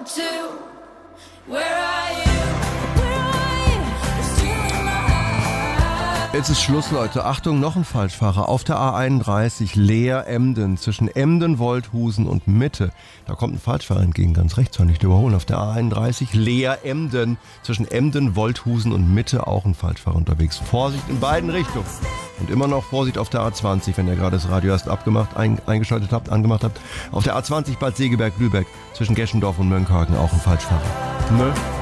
to. Where are you? Where are you? It's stealing my eyes. Jetzt ist Schluss, Leute. Achtung, noch ein Falschfahrer. Auf der A31 Leer-Emden, zwischen Emden, Wolthusen und Mitte. Da kommt ein Falschfahrer entgegen, ganz rechts, soll nicht überholen. Auf der A31 Leer-Emden, zwischen Emden, Wolthusen und Mitte auch ein Falschfahrer unterwegs. Vorsicht in beiden Richtungen. Und immer noch Vorsicht auf der A20, wenn ihr gerade das Radio erst eingeschaltet habt, angemacht habt. Auf der A20 Bad Segeberg-Lübeck, zwischen Geschendorf und Mönckehagen auch ein Falschfahrer. Ne?